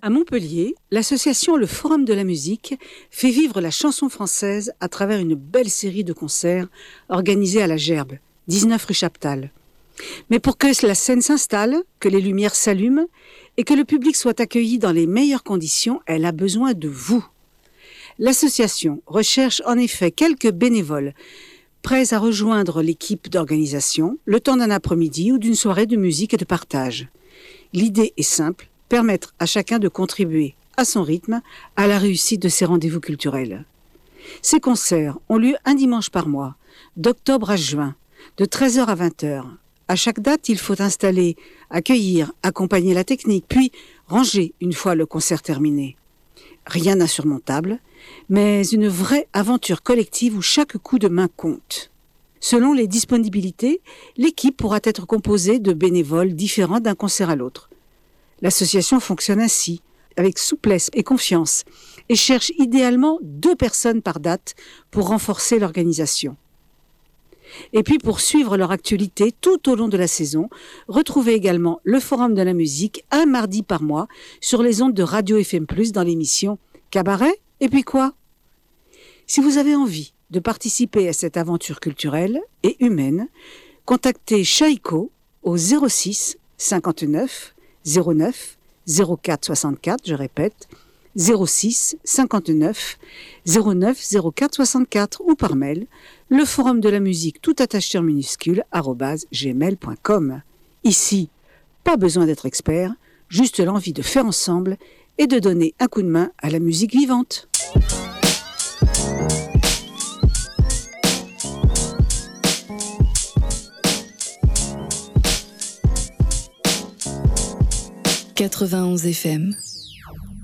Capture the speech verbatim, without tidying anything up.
À Montpellier, l'association Le Forum de la musique fait vivre la chanson française à travers une belle série de concerts organisés à la Gerbe, dix-neuf rue Chaptal. Mais pour que la scène s'installe, que les lumières s'allument et que le public soit accueilli dans les meilleures conditions, elle a besoin de vous. L'association recherche en effet quelques bénévoles prêts à rejoindre l'équipe d'organisation le temps d'un après-midi ou d'une soirée de musique et de partage. L'idée est simple, permettre à chacun de contribuer à son rythme à la réussite de ces rendez-vous culturels. Ces concerts ont lieu un dimanche par mois, d'octobre à juin, de treize heures à vingt heures. À chaque date, il faut installer, accueillir, accompagner la technique, puis ranger une fois le concert terminé. Rien d'insurmontable, mais une vraie aventure collective où chaque coup de main compte. Selon les disponibilités, l'équipe pourra être composée de bénévoles différents d'un concert à l'autre. L'association fonctionne ainsi, avec souplesse et confiance, et cherche idéalement deux personnes par date pour renforcer l'organisation. Et puis pour suivre leur actualité tout au long de la saison, retrouvez également le Forum de la musique un mardi par mois sur les ondes de Radio F M plus, dans l'émission Cabaret et puis quoi ? Si vous avez envie de participer à cette aventure culturelle et humaine, contactez Chaïko au zéro six cinquante-neuf zéro neuf zéro quatre soixante-quatre, je répète, zéro six cinquante-neuf zéro neuf zéro quatre soixante-quatre ou par mail, le forum de la musique tout attaché en minuscule, arobase gmail point com. Ici, pas besoin d'être expert, juste l'envie de faire ensemble et de donner un coup de main à la musique vivante. quatre-vingt-onze F M